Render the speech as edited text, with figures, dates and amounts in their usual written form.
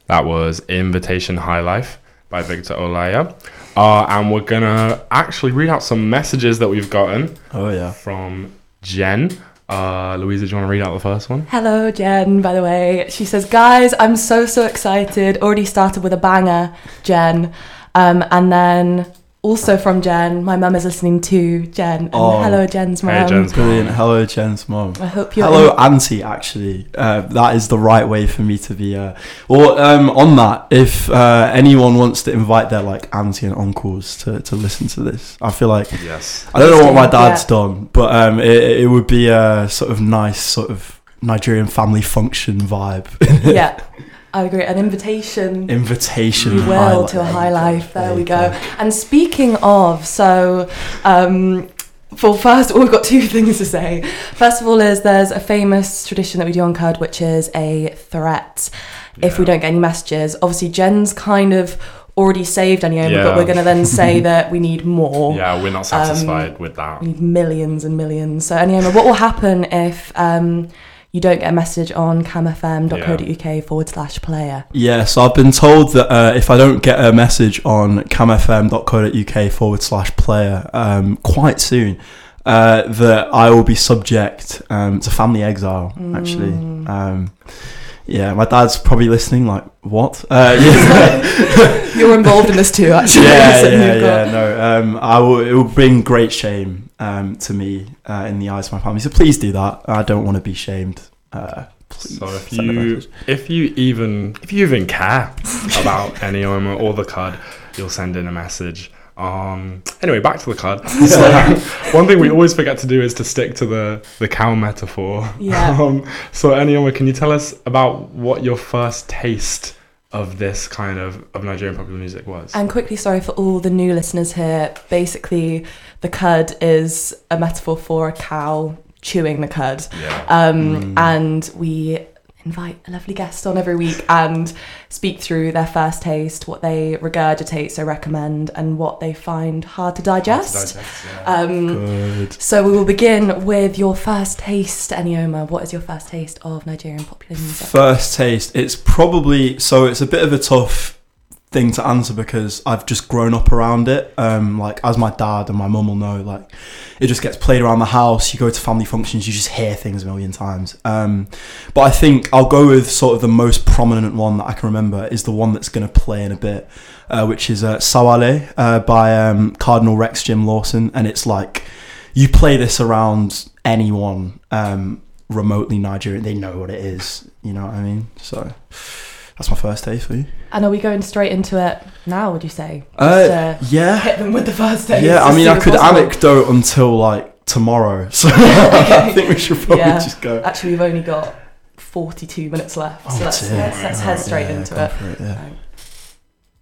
That was Invitation High Life by Victor Olaya. And we're going to actually read out some messages that we've gotten from Jen. Louisa, do you want to read out the first one? Hello, Jen, by the way. She says, guys, I'm so excited. Already started with a banger, Jen. And then also from Jen, my mum is listening to Jen. And hello, Jen's mum. Hey, Jen's mum. Brilliant. Hello, Jen's mum. I hope you're... Hello, auntie, actually. That is the right way for me to be... on that, if anyone wants to invite their like auntie and uncles to listen to this, I feel like... Yes. I don't know what my dad's done, but it would be a sort of nice sort of Nigerian family function vibe. Yeah. I agree. An invitation. You will to a high life. There we go. And speaking of, first, we've got two things to say. First of all, there's a famous tradition that we do on Cud, which is a threat. If we don't get any messages, obviously Jen's kind of already saved Anioma, but we're going to then say that we need more. Yeah, we're not satisfied with that. We need millions and millions. So Anioma, what will happen if you don't get a message on camfm.co.uk/player? Yeah, so I've been told that if I don't get a message on camfm.co.uk/player quite soon, that I will be subject to family exile, actually. Yeah, my dad's probably listening like, what? You're involved in this too, actually. It will bring great shame to me in the eyes of my family. So please do that. I don't want to be shamed. Please. So if you even care about Anioma or the Cud, you'll send in a message. Anyway, back to the Cud. So, one thing we always forget to do is to stick to the cow metaphor. Yeah. So Anioma, can you tell us about what your first taste of this kind of Nigerian popular music was? And quickly, sorry for all the new listeners here. Basically, the Cud is a metaphor for a cow chewing the cud. And we invite a lovely guest on every week and speak through their first taste, what they regurgitate, so recommend, and what they find hard to digest. Good. So we will begin with your first taste, Anioma. What is your first taste of Nigerian popular music? First taste, it's probably... So it's a bit of a tough thing to answer because I've just grown up around it. Like, as my dad and my mum will know, like, it just gets played around the house. You go to family functions, you just hear things a million times. But I think I'll go with sort of the most prominent one that I can remember is the one that's going to play in a bit, which is Sawale by Cardinal Rex Jim Lawson. And it's like, you play this around anyone remotely Nigerian, they know what it is. You know what I mean? So... that's my first taste for you. And are we going straight into it now, would you say? Yeah. Hit them with the first taste. Yeah, I mean, I could anecdote until, like, tomorrow. So I think we should probably just go. Actually, we've only got 42 minutes left. So let's head straight into it. Right.